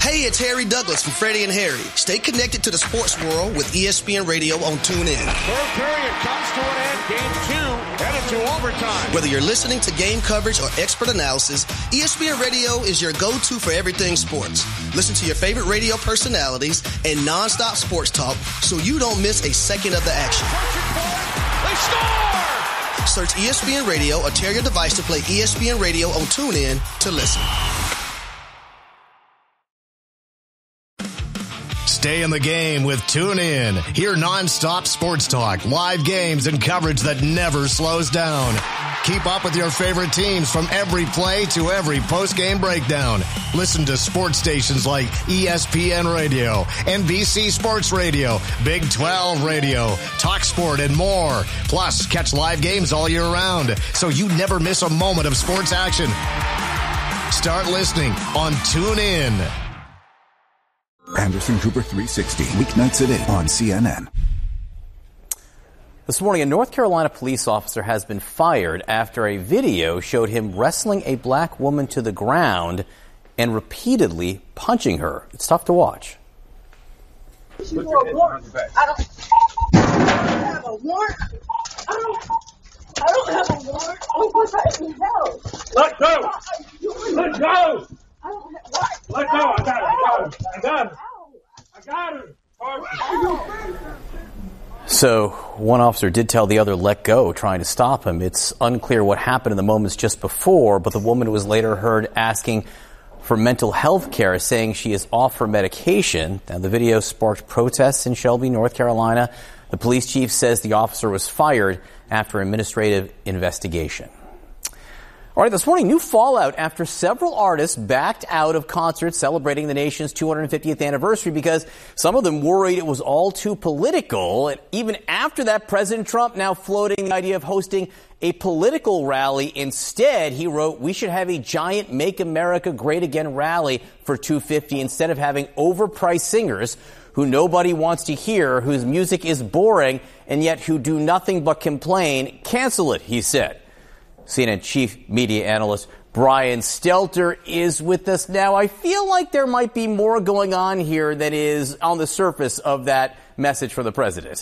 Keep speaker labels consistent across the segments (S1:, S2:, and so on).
S1: Hey, it's Harry Douglas from Freddie and Harry. Stay connected to the sports world with ESPN Radio on TuneIn.
S2: Third period comes to an end. Game 2 headed to overtime.
S1: Whether you're listening to game coverage or expert analysis, ESPN Radio is your go-to for everything sports. Listen to your favorite radio personalities and nonstop sports talk so you don't miss a second of the action.
S2: They score!
S1: Search ESPN Radio or tear your device to play ESPN Radio on TuneIn to listen.
S3: Stay in the game with TuneIn. Hear nonstop sports talk, live games, and coverage that never slows down. Keep up with your favorite teams from every play to every post-game breakdown. Listen to sports stations like ESPN Radio, NBC Sports Radio, Big 12 Radio, TalkSport, and more. Plus, catch live games all year round, so you never miss a moment of sports action. Start listening on TuneIn.
S4: Anderson Cooper 360, weeknights at 8 on CNN.
S5: This morning, a North Carolina police officer has been fired after a video showed him wrestling a black woman to the ground and repeatedly punching her. It's tough to watch.
S6: I don't have a warrant. I don't have a warrant. Oh, what's happening? Hell.
S7: Let go! Let go!
S6: I don't have what?
S7: Let go! I got him!
S5: So one officer did tell the other, let go, trying to stop him. It's unclear what happened in the moments just before, but the woman was later heard asking for mental health care, saying she is off her medication. Now, the video sparked protests in Shelby, North Carolina. The police chief says the officer was fired after administrative investigation. All right, this morning, new fallout after several artists backed out of concerts celebrating the nation's 250th anniversary because some of them worried it was all too political. And even after that, President Trump now floating the idea of hosting a political rally. Instead, he wrote, we should have a giant Make America Great Again rally for 250 instead of having overpriced singers who nobody wants to hear, whose music is boring, and yet who do nothing but complain. Cancel it, he said. CNN chief media analyst Brian Stelter is with us now. I feel like there might be more going on here than is on the surface of that message from the president.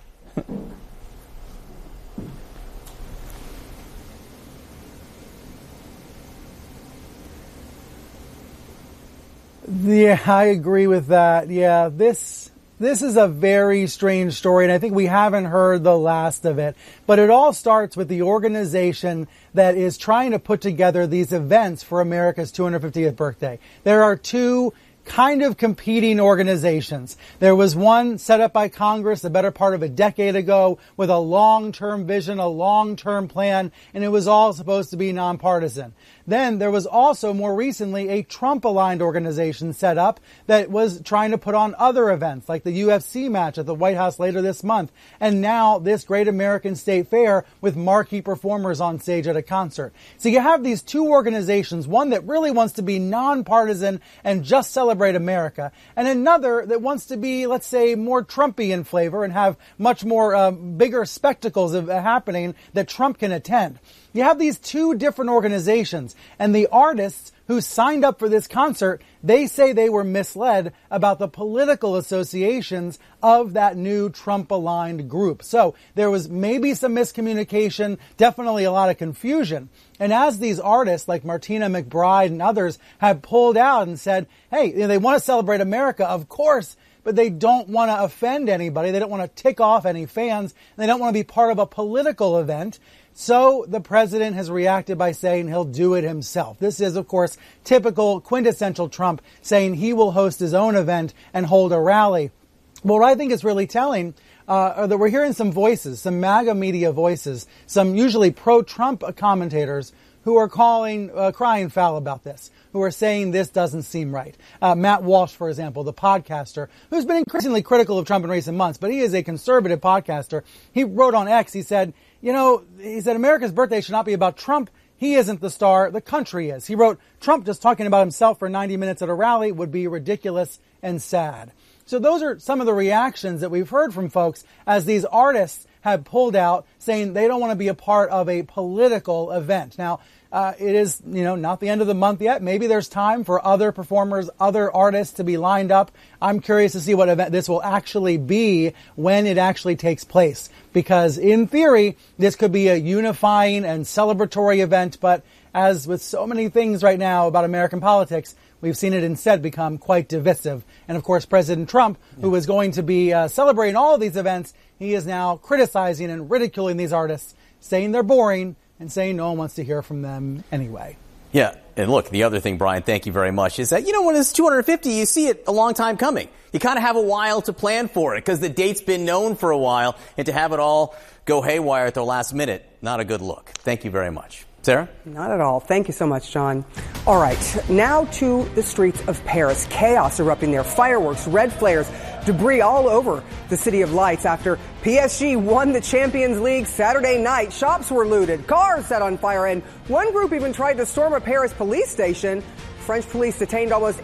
S8: Yeah, I agree with that. Yeah, this is a very strange story, and I think we haven't heard the last of it. But it all starts with the organization that is trying to put together these events for America's 250th birthday. There are two kind of competing organizations. There was one set up by Congress the better part of a decade ago with a long-term vision, a long-term plan, and it was all supposed to be nonpartisan. Then there was also more recently a Trump-aligned organization set up that was trying to put on other events like the UFC match at the White House later this month. And now this Great American State Fair with marquee performers on stage at a concert. So you have these two organizations, one that really wants to be nonpartisan and just celebrate America, and another that wants to be, let's say, more Trumpy in flavor and have much more bigger spectacles of happening that Trump can attend. You have these two different organizations, and the artists who signed up for this concert, they say they were misled about the political associations of that new Trump-aligned group. So there was maybe some miscommunication, definitely a lot of confusion. And as these artists like Martina McBride and others have pulled out and said, hey, they want to celebrate America, of course, but they don't want to offend anybody. They don't want to tick off any fans. They don't want to be part of a political event. So the president has reacted by saying he'll do it himself. This is, of course, typical quintessential Trump saying he will host his own event and hold a rally. But what I think is really telling are that we're hearing some voices, some MAGA media voices, some usually pro-Trump commentators who are crying foul about this, who are saying this doesn't seem right. Matt Walsh, for example, the podcaster, who's been increasingly critical of Trump in recent months, but he is a conservative podcaster. He wrote on X, he said, America's birthday should not be about Trump. He isn't the star, the country is. He wrote, Trump just talking about himself for 90 minutes at a rally would be ridiculous and sad. So those are some of the reactions that we've heard from folks as these artists have pulled out saying they don't want to be a part of a political event. Now, it is, not the end of the month yet. Maybe there's time for other performers, other artists to be lined up. I'm curious to see what event this will actually be when it actually takes place. Because in theory, this could be a unifying and celebratory event. But as with so many things right now about American politics, we've seen it instead become quite divisive. And of course, President Trump, who is going to be celebrating all of these events, he is now criticizing and ridiculing these artists, saying they're boring and saying no one wants to hear from them anyway.
S5: Yeah, and look, the other thing, Brian, thank you very much, is that, when it's 250, you see it a long time coming. You kind of have a while to plan for it because the date's been known for a while, and to have it all go haywire at the last minute, not a good look. Thank you very much. Sarah?
S9: Not at all. Thank you so much, John. All right, now to the streets of Paris. Chaos erupting there. Fireworks, red flares, debris all over the City of Lights after PSG won the Champions League Saturday night. Shops were looted, cars set on fire, and one group even tried to storm a Paris police station. French police detained almost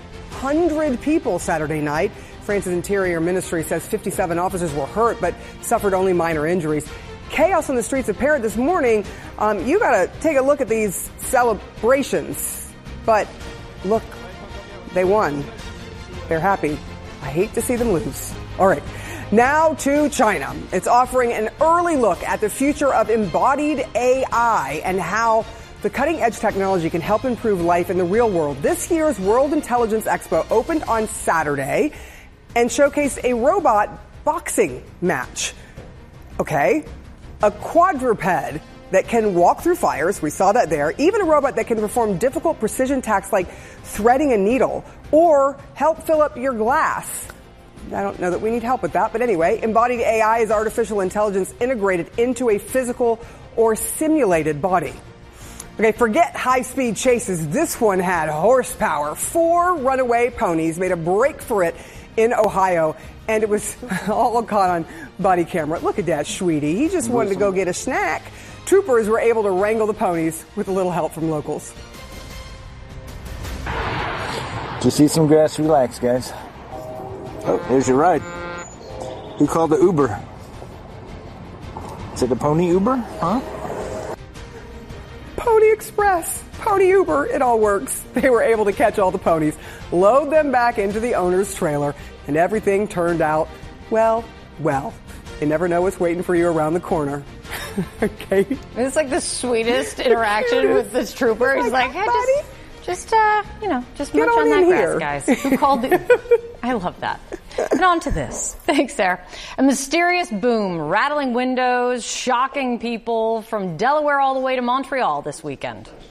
S9: 800 people Saturday night. France's Interior Ministry says 57 officers were hurt but suffered only minor injuries. Chaos on the streets of Paris this morning. You got to take a look at these celebrations. But look, they won. They're happy. I hate to see them lose. All right. Now to China. It's offering an early look at the future of embodied AI and how the cutting-edge technology can help improve life in the real world. This year's World Intelligence Expo opened on Saturday and showcased a robot boxing match. Okay. A quadruped that can walk through fires, we saw that there, even a robot that can perform difficult precision tasks like threading a needle or help fill up your glass. I don't know that we need help with that, but anyway, embodied AI is artificial intelligence integrated into a physical or simulated body. Okay, forget high-speed chases. This one had horsepower. 4 runaway ponies made a break for it in Ohio, and it was all caught on body camera. Look at that, sweetie. He just wanted to go get a snack. Troopers were able to wrangle the ponies with a little help from locals.
S10: Just eat some grass, relax, guys. Oh, there's your ride. Who called the Uber? Is it a Pony Uber? Huh?
S9: Pony Express, Pony Uber, it all works. They were able to catch all the ponies, load them back into the owner's trailer, and everything turned out, well. You never know what's waiting for you around the corner. Okay.
S11: It's like the sweetest interaction with this trooper. He's like, hey, just munch on that grass, guys. Who called the... I love that. And on to this. Thanks, Sarah. A mysterious boom, rattling windows, shocking people from Delaware all the way to Montreal this weekend.